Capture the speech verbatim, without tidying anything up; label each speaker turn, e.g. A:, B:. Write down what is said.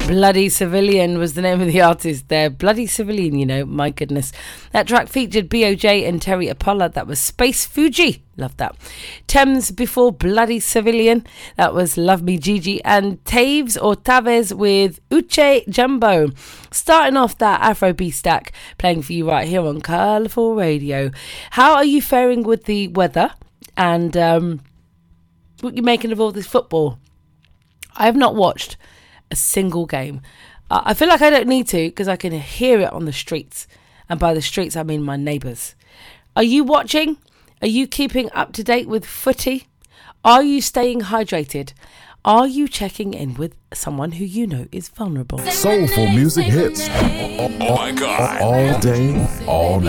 A: Bloody Civilian was the name of the artist there. Bloody Civilian, you know, my goodness. That track featured B O J and Terry Apollo. That was Space Fuji. Love that. Thames before Bloody Civilian. That was Love Me Gigi. And Taves or Tavez with Uche Jumbo. Starting off that Afrobeat stack, playing for you right here on Colourful Radio. How are you faring with the weather? And um, what you making of all this football? I have not watched a single game. Uh, I feel like I don't need to because I can hear it on the streets. And by the streets, I mean my neighbours. Are you watching? Are you keeping up to date with footy? Are you staying hydrated? Are you checking in with someone who you know is vulnerable?
B: Soulful music hits. Oh my God. All day, all night.